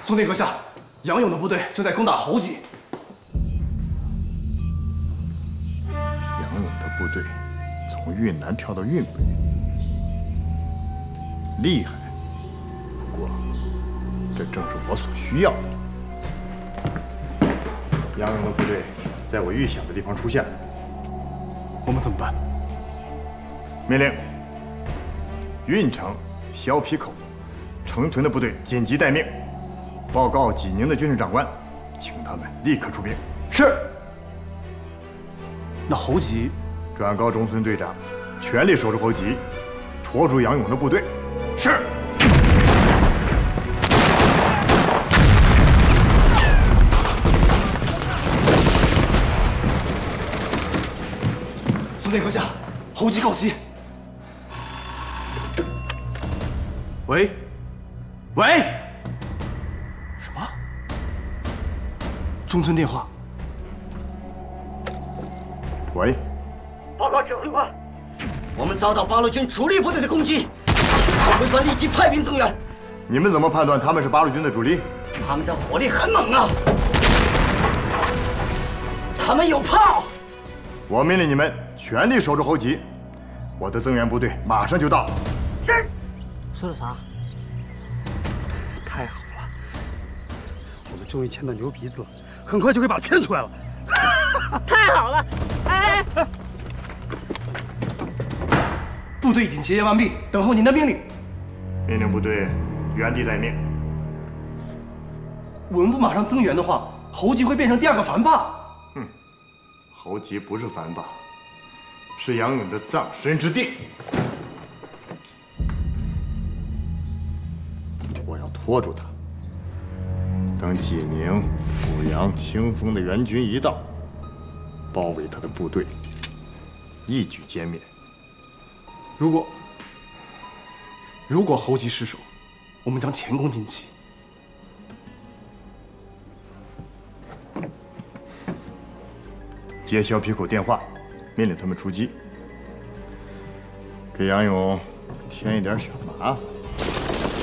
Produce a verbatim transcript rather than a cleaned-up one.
松田阁下，杨勇的部队正在攻打侯吉。 杨勇的部队从云南跳到云北，厉害。不过，这正是我所需要的。杨勇的部队在我预想的地方出现了， 我们怎么办？ 命令：运城、小皮口、城屯的部队紧急待命，报告济宁的军事长官，请他们立刻出兵。 是。那侯吉， 转告中村队长，全力守住侯吉，拖住杨勇的部队。 是。松田阁下，侯吉告急。喂，喂，什么？中村电话。 喂， 报告指挥官，我们遭到八路军主力部队的攻击，指挥官立即派兵增援。 你们怎么判断他们是八路军的主力？ 他们的火力很猛啊！他们有炮。 我命令你们全力守住侯吉，我的增援部队马上就到。 是。 说的啥？太好了，我们终于牵到牛鼻子了，很快就可以把它牵出来了。 太好了！哎， 部队已经集结完毕，等候您的命令。 命令部队原地待命。 我们不马上增援的话，侯吉会变成第二个樊霸。 哼，侯吉不是樊霸，是杨勇的葬身之地。我要拖住他，等济宁、阜阳、清丰的援军一到，包围他的部队，一举歼灭。 如果如果侯吉失守，我们将前功尽弃。 接小皮口电话，命令他们出击，给杨勇添一点小麻烦。